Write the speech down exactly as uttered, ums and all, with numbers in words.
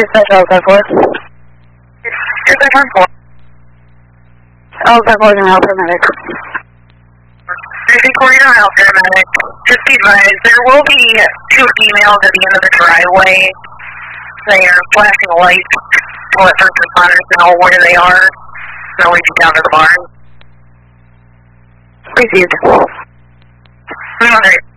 Dispatch Alpha four. Dispatch on four. Alpha four and Alpha medic. Dispatch four and Alpha medic. Just be advised, there will be two females at the end of the driveway. They are flashing lights to let first responders know where they are. They'll lead you down to the barn. Received. Okay.